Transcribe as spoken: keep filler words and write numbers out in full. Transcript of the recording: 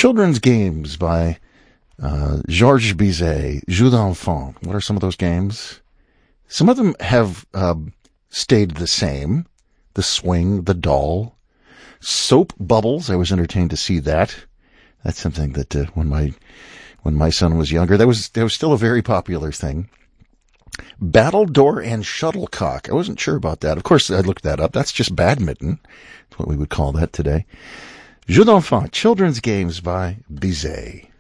Children's games by uh, Georges Bizet, Jeux d'enfants. What are some of those games? Some of them have uh, stayed the same. The swing, the doll, soap bubbles. I was entertained to see that. That's something that uh, when my when my son was younger, that was that was still a very popular thing. Battledore and shuttlecock. I wasn't sure about that. Of course, I looked that up. That's just badminton. That's what we would call that today. Jeux d'enfants, children's games by Bizet.